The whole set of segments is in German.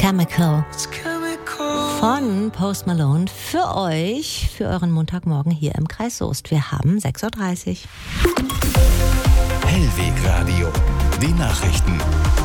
Chemical von Post Malone für euch, für euren Montagmorgen hier im Kreis Soest. Wir haben 6.30 Uhr. Hellwegradio, die Nachrichten.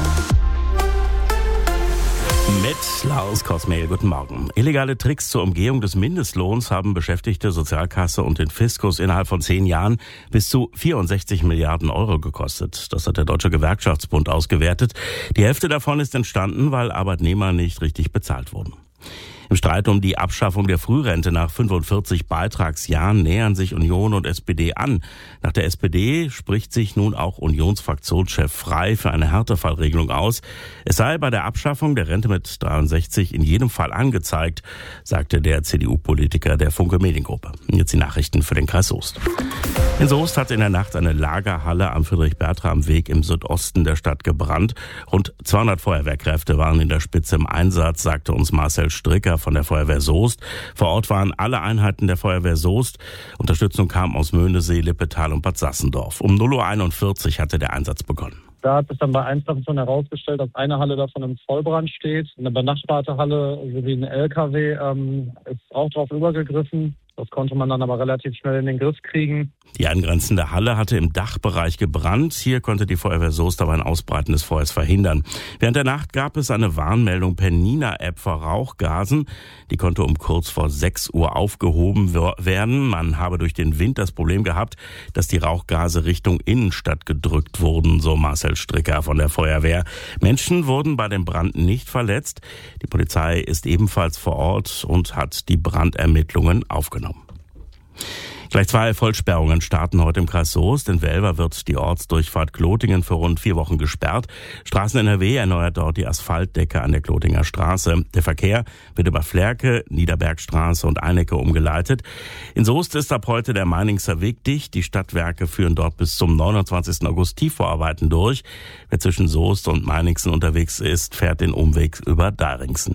Mit Lars Kosmehl, guten Morgen. Illegale Tricks zur Umgehung des Mindestlohns haben Beschäftigte, Sozialkasse und den Fiskus innerhalb von 10 Jahren bis zu 64 Milliarden Euro gekostet. Das hat der Deutsche Gewerkschaftsbund ausgewertet. Die Hälfte davon ist entstanden, weil Arbeitnehmer nicht richtig bezahlt wurden. Im Streit um die Abschaffung der Frührente nach 45 Beitragsjahren nähern sich Union und SPD an. Nach der SPD spricht sich nun auch Unionsfraktionschef Frey für eine Härtefallregelung aus. Es sei bei der Abschaffung der Rente mit 63 in jedem Fall angezeigt, sagte der CDU-Politiker der Funke Mediengruppe. Jetzt die Nachrichten für den Kreis Soest. In Soest hat in der Nacht eine Lagerhalle am Friedrich-Bertram-Weg im Südosten der Stadt gebrannt. Rund 200 Feuerwehrkräfte waren in der Spitze im Einsatz, sagte uns Marcel Stricker von der Feuerwehr Soest. Vor Ort waren alle Einheiten der Feuerwehr Soest. Unterstützung kam aus Möhnesee, Lippetal und Bad Sassendorf. Um 0:41 Uhr hatte der Einsatz begonnen. Da hat sich dann bei Einstation herausgestellt, dass eine Halle davon im Vollbrand steht. Eine benachbarte Halle sowie ein LKW ist auch drauf übergegriffen. Das konnte man dann aber relativ schnell in den Griff kriegen. Die angrenzende Halle hatte im Dachbereich gebrannt. Hier konnte die Feuerwehr Soest aber ein Ausbreiten des Feuers verhindern. Während der Nacht gab es eine Warnmeldung per Nina-App vor Rauchgasen. Die konnte um kurz vor 6 Uhr aufgehoben werden. Man habe durch den Wind das Problem gehabt, dass die Rauchgase Richtung Innenstadt gedrückt wurden, so Marcel Stricker von der Feuerwehr. Menschen wurden bei dem Brand nicht verletzt. Die Polizei ist ebenfalls vor Ort und hat die Brandermittlungen aufgenommen. Gleich 2 Vollsperrungen starten heute im Kreis Soest. In Welver wird die Ortsdurchfahrt Klotingen für rund 4 Wochen gesperrt. Straßen NRW erneuert dort die Asphaltdecke an der Klotinger Straße. Der Verkehr wird über Flerke, Niederbergstraße und Einecke umgeleitet. In Soest ist ab heute der Meiningser Weg dicht. Die Stadtwerke führen dort bis zum 29. August Tiefbauarbeiten durch. Wer zwischen Soest und Meiningsen unterwegs ist, fährt den Umweg über Deiringsen.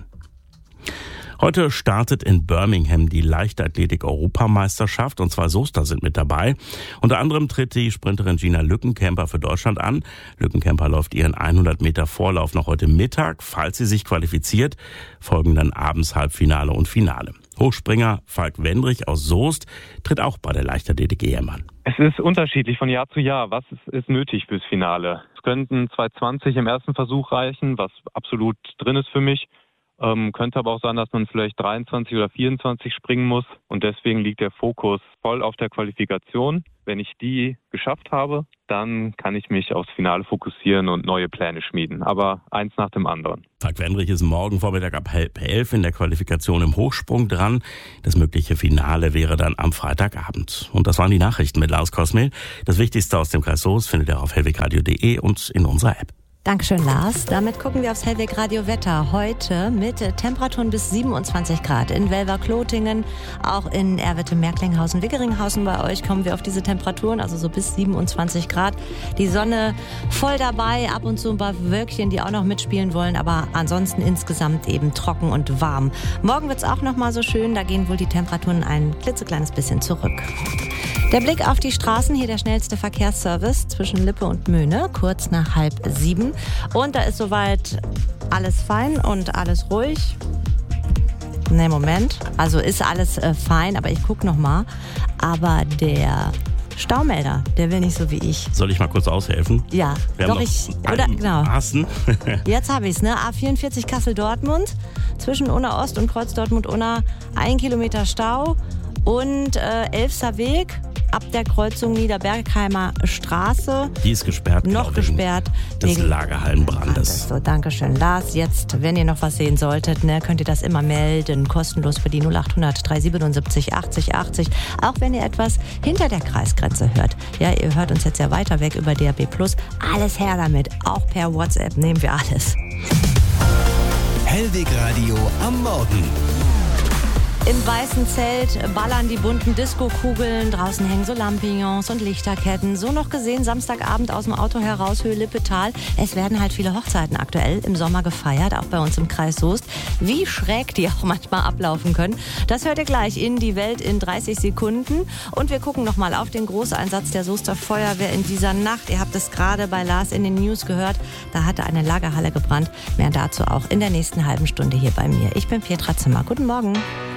Heute startet in Birmingham die Leichtathletik-Europameisterschaft und 2 Soester sind mit dabei. Unter anderem tritt die Sprinterin Gina Lückenkämper für Deutschland an. Lückenkämper läuft ihren 100 Meter Vorlauf noch heute Mittag. Falls sie sich qualifiziert, folgen dann abends Halbfinale und Finale. Hochspringer Falk Wendrich aus Soest tritt auch bei der Leichtathletik-EM an. Es ist unterschiedlich von Jahr zu Jahr. Was ist nötig fürs Finale? Es könnten 2,20 im ersten Versuch reichen, was absolut drin ist für mich. Könnte aber auch sein, dass man vielleicht 23 oder 24 springen muss. Und deswegen liegt der Fokus voll auf der Qualifikation. Wenn ich die geschafft habe, dann kann ich mich aufs Finale fokussieren und neue Pläne schmieden. Aber eins nach dem anderen. Falk Wendrich ist morgen Vormittag ab 10:30 in der Qualifikation im Hochsprung dran. Das mögliche Finale wäre dann am Freitagabend. Und das waren die Nachrichten mit Lars Kosmehl. Das Wichtigste aus dem Kreis Soest findet ihr auf hellwegradio.de und in unserer App. Dankeschön, Lars. Damit gucken wir aufs Hellwegradio Wetter. Heute mit Temperaturen bis 27 Grad in Welver-Klotingen, auch in Erwitte-Merklinghausen, Wickeringhausen. Bei euch kommen wir auf diese Temperaturen, also so bis 27 Grad. Die Sonne voll dabei, ab und zu ein paar Wölkchen, die auch noch mitspielen wollen, aber ansonsten insgesamt eben trocken und warm. Morgen wird es auch noch mal so schön, da gehen wohl die Temperaturen ein klitzekleines bisschen zurück. Der Blick auf die Straßen, hier der schnellste Verkehrsservice zwischen Lippe und Möhne, kurz nach 6:30. Und da ist soweit alles fein und alles ruhig. Ne, Moment. Also ist alles fein, aber ich gucke noch mal. Aber der Staumelder, der will nicht so wie ich. Soll ich mal kurz aushelfen? Ja, doch ich. Oder genau. Jetzt habe ich es, ne? A44 Kassel-Dortmund, zwischen Unna Ost und Kreuz Dortmund-Unna 1 Kilometer Stau und Elfster Weg. Ab der Kreuzung Niederbergheimer Straße. Die ist gesperrt. Noch gesperrt. Des Lagerhallenbrandes. So, Dankeschön, Lars. Jetzt, wenn ihr noch was sehen solltet, ne, könnt ihr das immer melden. Kostenlos für die 0800 377 80 80. Auch wenn ihr etwas hinter der Kreisgrenze hört. Ja, ihr hört uns jetzt ja weiter weg über DAB+. Alles her damit. Auch per WhatsApp nehmen wir alles. Hellwegradio am Morgen. Im weißen Zelt ballern die bunten Disco-Kugeln, draußen hängen so Lampignons und Lichterketten. So noch gesehen, Samstagabend aus dem Auto heraus, Höhe Lippetal. Es werden halt viele Hochzeiten aktuell im Sommer gefeiert, auch bei uns im Kreis Soest. Wie schräg die auch manchmal ablaufen können, das hört ihr gleich in Die Welt in 30 Sekunden. Und wir gucken nochmal auf den Großeinsatz der Soester Feuerwehr in dieser Nacht. Ihr habt es gerade bei Lars in den News gehört, da hatte eine Lagerhalle gebrannt. Mehr dazu auch in der nächsten halben Stunde hier bei mir. Ich bin Petra Zimmer. Guten Morgen.